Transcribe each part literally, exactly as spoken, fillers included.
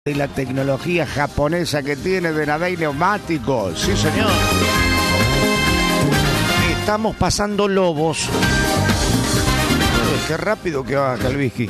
de la tecnología japonesa que tiene Denadei Neumáticos. Sí, señor. Estamos pasando lobos. Uy, qué rápido que va Calviski.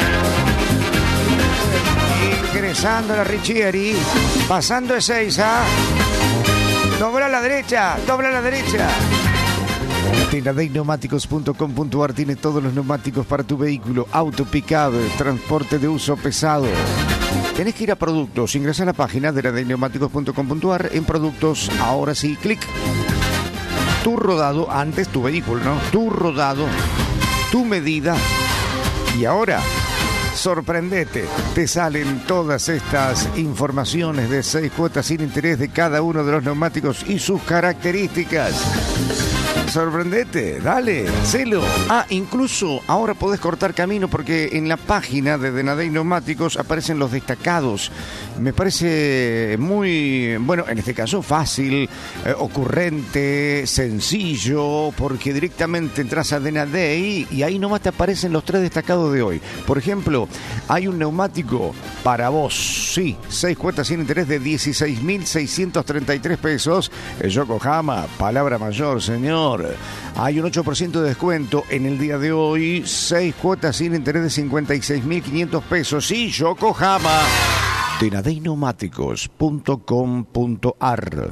Ingresando a la Richieri. Pasando Ezeiza. Dobla a la derecha. Dobla a la derecha. Denadei Neumáticos punto com punto ar tiene todos los neumáticos para tu vehículo, auto, pick-up, transporte de uso pesado. Tenés que ir a productos, ingresar a la página de Denadei Neumáticos punto com punto ar, en productos, ahora sí, clic. Tu rodado, antes tu vehículo, ¿no? Tu rodado, tu medida. Y ahora, sorprendete, te salen todas estas informaciones de seis cuotas sin interés de cada uno de los neumáticos y sus características. Sorprendete, dale, hacelo. Ah, incluso ahora podés cortar camino porque en la página de Denadei Neumáticos aparecen los destacados. Me parece muy, bueno, en este caso fácil, eh, ocurrente, sencillo, porque directamente entras a Denadei y ahí nomás te aparecen los tres destacados de hoy. Por ejemplo, hay un neumático para vos, sí, seis cuotas sin interés de dieciséis mil seiscientos treinta y tres pesos. El Yokohama, palabra mayor, señor. Hay un ocho por ciento de descuento en el día de hoy. seis cuotas sin interés de cincuenta y seis mil quinientos pesos. Sí, Yokohama. Denadei Neumáticos punto com punto ar.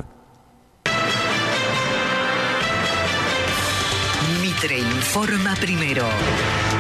Mitre informa primero.